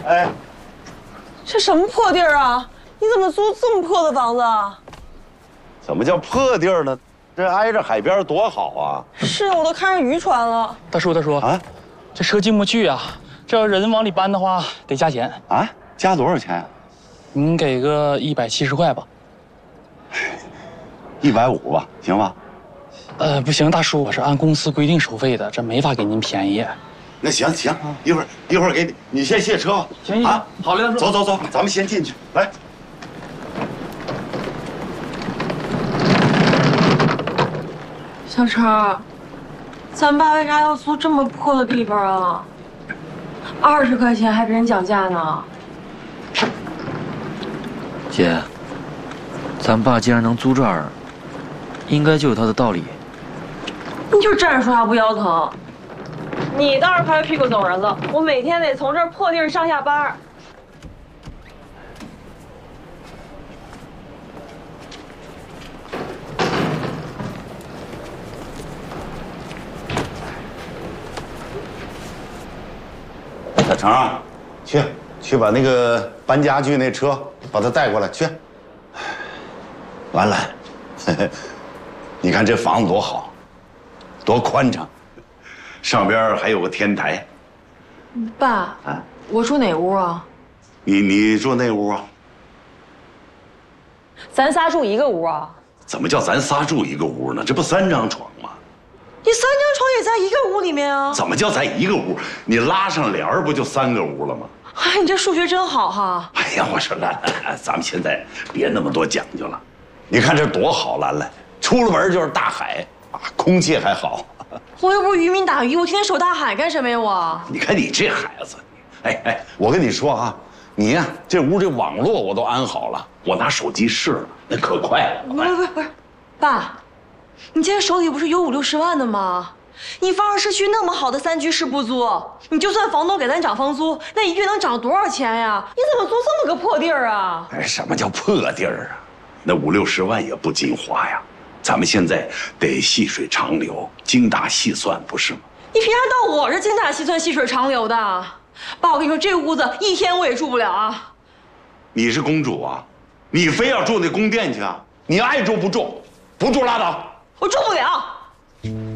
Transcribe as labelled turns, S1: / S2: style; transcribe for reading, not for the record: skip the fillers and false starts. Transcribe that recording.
S1: 哎，
S2: 这什么破地儿啊？你怎么租这么破的房子啊？
S1: 怎么叫破地儿呢？这挨着海边多好啊！
S2: 是，我都看上渔船了。
S3: 大叔啊，这车进不去啊，这要人往里搬的话得加钱
S1: 啊，加多少钱啊？
S3: 您给个170块吧。
S1: 150吧，行吧？
S3: 不行，大叔，我是按公司规定收费的，这没法给您便宜。
S1: 那行，一会儿给你，你先卸车吧。
S3: 行啊，好嘞，大叔。
S1: 走，咱们先进去，来。
S2: 小超，咱爸为啥要租这么破的地方啊？20块钱还跟人讲价呢？
S4: 姐，咱爸既然能租这儿，应该就有他的道理。
S2: 你就站着说话不腰疼？你倒是拍屁股走人了，我每天得从这儿破地儿上下班。
S1: 小程啊，去把那个搬家具那车把它带过来去。兰兰，你看这房子多好，多宽敞，上边还有个天台。
S2: 爸，我住哪屋啊？
S1: 你住那屋啊？
S2: 咱仨住一个屋啊？
S1: 怎么叫咱仨住一个屋呢？这不3张床吗？
S2: 你3张床也在一个屋里面啊？
S1: 怎么叫在一个屋？你拉上帘儿不就3个屋了吗？
S2: 哎，你这数学真好哈！
S1: 哎呀，我说兰兰，咱们现在别那么多讲究了。你看这多好，兰兰，出了门就是大海啊，空气还好。
S2: 我又不是渔民打鱼，我天天守大海干什么呀？我。
S1: 你看你这孩子，哎，我跟你说啊，你呀，这屋这网络我都安好了，我拿手机试了，那可快了。
S2: 不是，爸，你现在手里不是有50、60万的吗？你放上市区那么好的3居室不租，你就算房东给咱涨房租，那一月能涨多少钱呀？你怎么租这么个破地儿啊？
S1: 哎，什么叫破地儿啊？那50、60万也不禁花呀。咱们现在得细水长流，精打细算，不是吗？
S2: 你凭啥到我这精打细算、细水长流的？爸，我跟你说，这屋子1天我也住不了啊！
S1: 你是公主啊，你非要住那宫殿去啊？你爱住不住，不住拉倒。
S2: 我住不了。